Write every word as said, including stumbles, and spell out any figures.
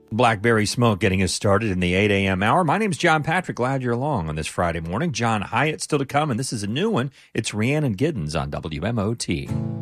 Blackberry Smoke getting us started in the eight a.m. hour. My name's John Patrick. Glad you're along on this Friday morning. John Hyatt still to come, and this is a new one. It's Rhiannon Giddens on W M O T.